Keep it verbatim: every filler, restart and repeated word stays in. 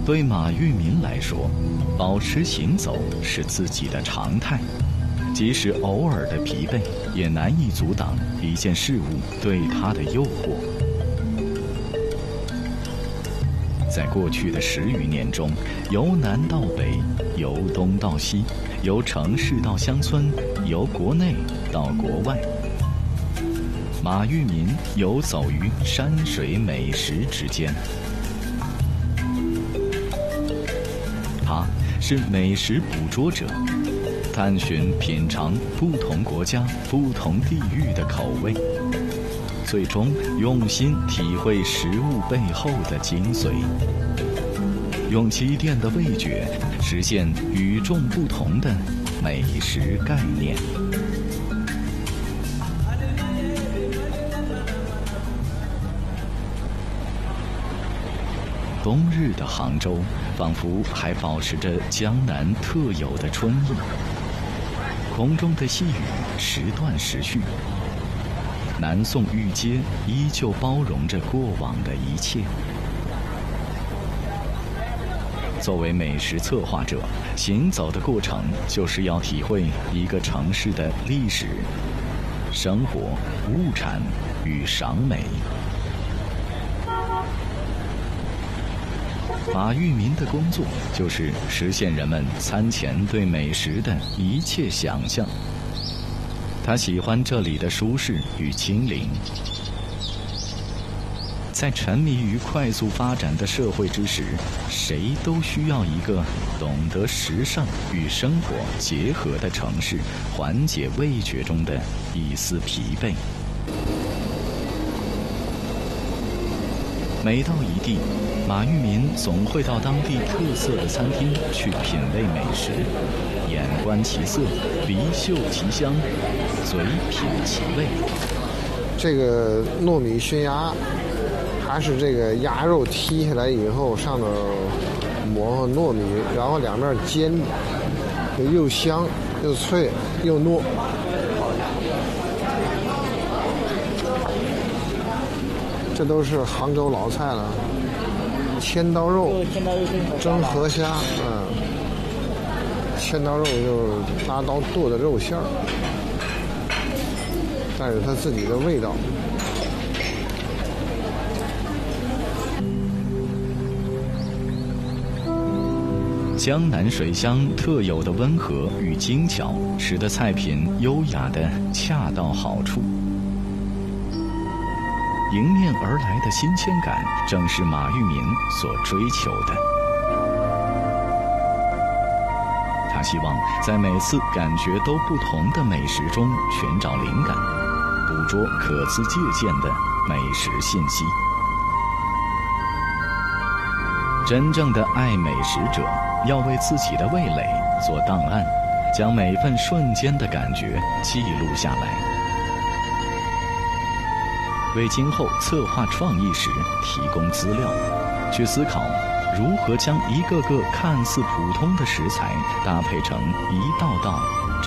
对马玉民来说，保持行走是自己的常态，即使偶尔的疲惫，也难以阻挡一件事物对他的诱惑。在过去的十余年中，由南到北，由东到西，由城市到乡村，由国内到国外，马玉民游走于山水美食之间。他是美食捕捉者，探寻品尝不同国家、不同地域的口味，最终用心体会食物背后的精髓，用积淀的味觉实现与众不同的美食概念。冬日的杭州仿佛还保持着江南特有的春意，空中的细雨时断时续，南宋御街依旧包容着过往的一切。作为美食策划者，行走的过程就是要体会一个城市的历史、生活、物产与赏美。马玉民的工作就是实现人们餐前对美食的一切想象。他喜欢这里的舒适与清灵。在沉迷于快速发展的社会之时，谁都需要一个懂得时尚与生活结合的城市，缓解味觉中的一丝疲惫。每到一地，马玉民总会到当地特色的餐厅去品味美食，眼观其色，鼻嗅其香，嘴品其味。 这个糯米熏鸭，它是这个鸭肉剔下来以后，上头抹上糯米，然后两面煎，又香又脆又糯。这都是杭州老菜了，千刀肉、蒸河虾，嗯，千刀肉就是拿刀剁的肉馅儿，带着它自己的味道。 江南水乡特有的温和与精巧，使得菜品优雅的恰到好处。迎面而来的新鲜感，正是马玉民所追求的。他希望在每次感觉都不同的美食中寻找灵感，捕捉可资借鉴的美食信息。真正的爱美食者，要为自己的味蕾做档案，将每份瞬间的感觉记录下来，为今后策划创意时提供资料，去思考如何将一个个看似普通的食材搭配成一道道